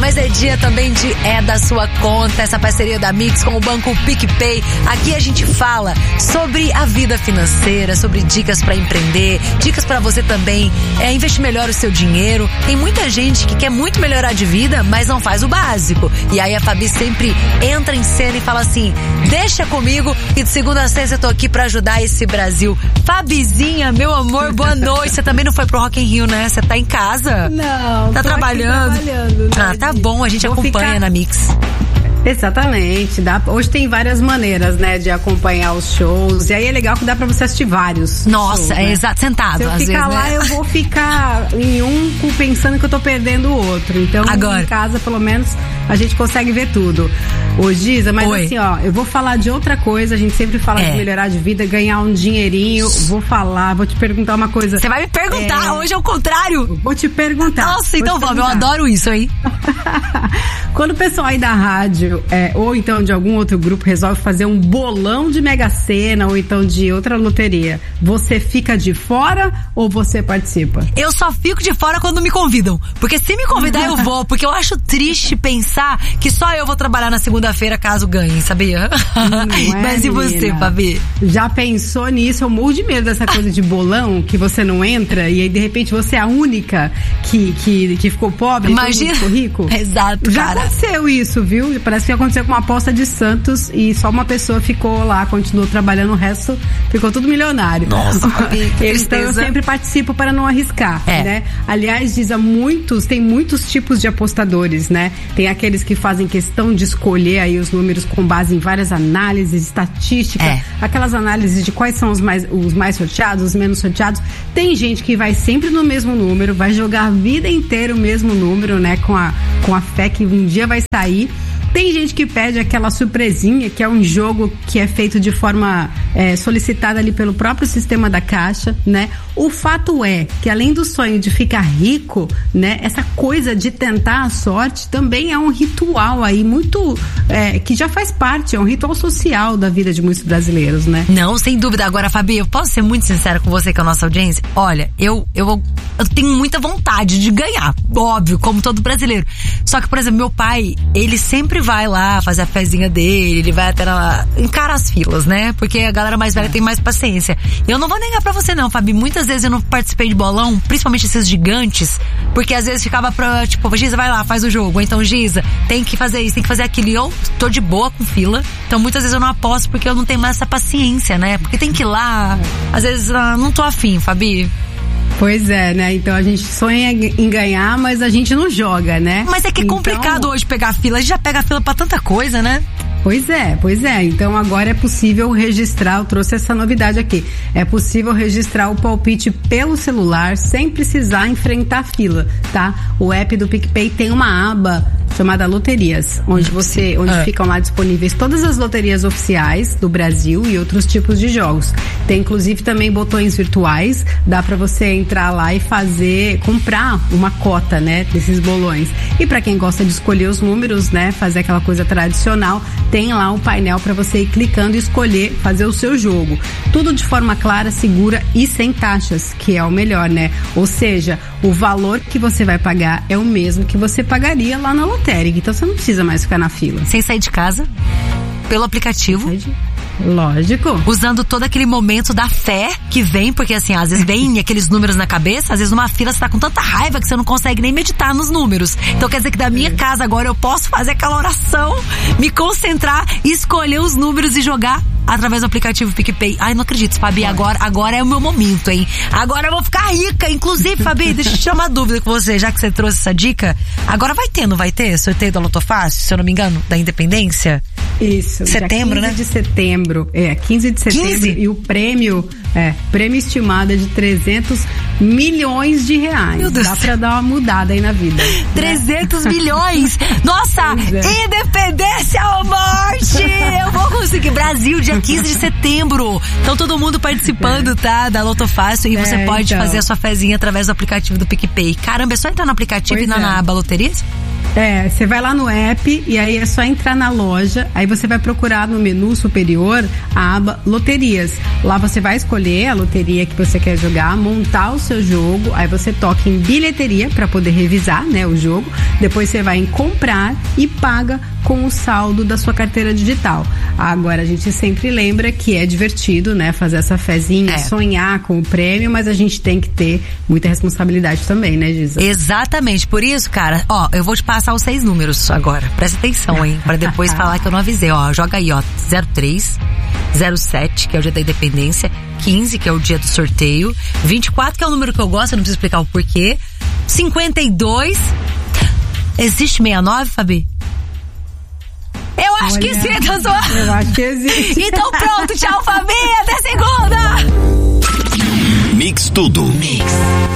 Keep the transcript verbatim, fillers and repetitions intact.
mas é dia também de É da Sua Conta, essa parceria da Mix com o banco PicPay. Aqui a gente fala sobre a vida financeira, sobre dicas pra empreender, dicas pra você também é, investir melhor o seu dinheiro. Tem muita gente que quer muito melhorar de vida, mas não faz o básico. E aí a Fabi sempre entra em cena e fala assim, deixa comigo que de segunda a sexta eu tô aqui pra ajudar esse Brasil. Fabizinha, meu amor, boa noite. Você também não foi pro Rock in Rio, né? Você tá em casa? Não. Tá trabalhando? trabalhando né? Ah, tá bom, a gente Vou acompanha ficar... na Mix. Exatamente. Dá... Hoje tem várias maneiras, né, de acompanhar os shows. E aí é legal que dá pra você assistir vários. Nossa, shows, é né? exato, sentado. Se eu às ficar vezes, lá, né? eu vou ficar em um pensando que eu tô perdendo o outro. Então, Agora. em casa, pelo menos, a gente consegue ver tudo. Ô, Giza, mas Oi. assim, ó, eu vou falar de outra coisa. A gente sempre fala É. de melhorar de vida, ganhar um dinheirinho. Vou falar, vou te perguntar uma coisa. Você vai me perguntar, É. hoje é o contrário. Vou te perguntar. Nossa, Vou então te vamos, eu perguntar. adoro isso, hein? Quando o pessoal aí da rádio, é, ou então de algum outro grupo, resolve fazer um bolão de Mega Sena, ou então de outra loteria, você fica de fora ou você participa? Eu só fico de fora quando me convidam. Porque se me convidar, eu vou. Porque eu acho triste pensar que só eu vou trabalhar na segunda-feira caso ganhe, sabia? Não é, Mas e você, menina? Fabi? Já pensou nisso? Eu morro de medo dessa coisa de bolão, que você não entra e aí de repente você é a única que, que, que ficou pobre Imagina. e todo mundo ficou rico. Exato, Já cara. aconteceu isso, viu? Parece que aconteceu com uma aposta de Santos e só uma pessoa ficou lá, continuou trabalhando, o resto ficou tudo milionário. Nossa, Fabi, que Então eu tristeza. sempre participo para não arriscar, É. né? Aliás, diz a muitos, tem muitos tipos de apostadores, né? Tem aqueles que fazem questão de escolher aí os números com base em várias análises, estatística, É. aquelas análises de quais são os mais, os mais sorteados, os menos sorteados. Tem gente que vai sempre no mesmo número, vai jogar a vida inteira o mesmo número, né? Com a, com a fé que um dia vai sair. Tem gente que pede aquela surpresinha, que é um jogo que é feito de forma é, solicitada ali pelo próprio sistema da Caixa, né? O fato é que além do sonho de ficar rico, né? Essa coisa de tentar a sorte também é um ritual aí muito, é, que já faz parte, é um ritual social da vida de muitos brasileiros, né? Não, sem dúvida. Agora, Fabi, eu posso ser muito sincera com você, com a nossa audiência? Olha, eu, eu, eu tenho muita vontade de ganhar, óbvio, como todo brasileiro. Só que, por exemplo, meu pai, ele sempre vai lá fazer a fezinha dele, ele vai até lá, encara as filas, né? Porque a galera mais velha é. tem mais paciência. Eu não vou negar pra você não, Fabi, muitas vezes eu não participei de bolão, principalmente esses gigantes, porque às vezes ficava pra, tipo, Giza, vai lá, faz o jogo, ou então, Giza, tem que fazer isso, tem que fazer aquilo, e eu tô de boa com fila, então muitas vezes eu não aposto porque eu não tenho mais essa paciência, né? Porque tem que ir lá, às vezes ah, não tô afim, Fabi. Pois é, né? Então a gente sonha em ganhar, mas a gente não joga, né? Mas é que é então... complicado hoje pegar fila, a gente já pega fila pra tanta coisa, né? Pois é, pois é. Então agora é possível registrar, eu trouxe essa novidade aqui. É possível registrar o palpite pelo celular sem precisar enfrentar fila, tá? O app do PicPay tem uma aba chamada Loterias, onde você, onde é. ficam lá disponíveis todas as loterias oficiais do Brasil e outros tipos de jogos. Tem inclusive também botões virtuais, dá pra você entrar lá e fazer, comprar uma cota, né, desses bolões. E pra quem gosta de escolher os números, né, fazer aquela coisa tradicional, tem lá um painel para você ir clicando e escolher fazer o seu jogo. Tudo de forma clara, segura e sem taxas, que é o melhor, né? Ou seja, o valor que você vai pagar é o mesmo que você pagaria lá na lotérica. Então você não precisa mais ficar na fila. Sem sair de casa, pelo aplicativo. Lógico. Usando todo aquele momento da fé que vem, porque assim, às vezes vem aqueles números na cabeça, às vezes numa fila você tá com tanta raiva que você não consegue nem meditar nos números. Então quer dizer que da minha casa agora eu posso fazer aquela oração, me concentrar, escolher os números e jogar através do aplicativo PicPay. Ai, não acredito, Fabi, agora, agora é o meu momento, hein? Agora eu vou ficar rica. Inclusive, Fabi, deixa eu tirar uma dúvida com você, já que você trouxe essa dica. Agora vai ter, não vai ter? Sorteio da Loto Fácil, se eu não me engano, da Independência? Isso. Setembro, dia quinze né? de setembro. É, quinze de setembro. quinze? E o prêmio, é, prêmio estimado é de trezentos milhões de reais. Meu Deus. Dá pra dar uma mudada aí na vida. trezentos milhões! Nossa! É. Independência ou morte! Eu vou conseguir. Brasil, dia quinze de setembro. Então todo mundo participando, tá? Da Loto Fácil. E você É, pode então. fazer a sua fezinha através do aplicativo do PicPay. Caramba, é só entrar no aplicativo Pois e na, é. na aba loterias? É, você vai lá no app e aí é só entrar na loja, aí você vai procurar no menu superior a aba loterias. Lá você vai escolher a loteria que você quer jogar, montar o seu jogo, aí você toca em bilheteria para poder revisar, né, o jogo. Depois você vai em comprar e paga com o saldo da sua carteira digital. Agora a gente sempre lembra que é divertido, né, fazer essa fezinha, é. sonhar com o prêmio, mas a gente tem que ter muita responsabilidade também, né, Giza? Exatamente, por isso, cara, ó, eu vou te passar os seis números agora, presta atenção, hein, pra depois falar que eu não avisei, ó, joga aí, ó, zero três, zero sete, que é o dia da independência, quinze, que é o dia do sorteio, vinte e quatro, que é o número que eu gosto, eu não preciso explicar o porquê, cinquenta e dois, existe sessenta e nove, Fabi? Eu acho Olha, que sim, tá zoando. Eu acho que existe. Então pronto, tchau, Fabi, até segunda! Mix Tudo. Mix.